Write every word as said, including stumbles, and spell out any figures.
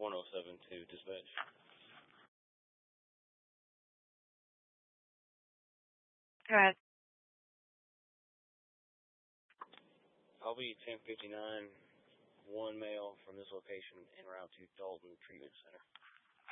one oh seven to dispatch. Go ahead. I'll be ten fifty-nine, one male from this location en route to Dalton Treatment Center.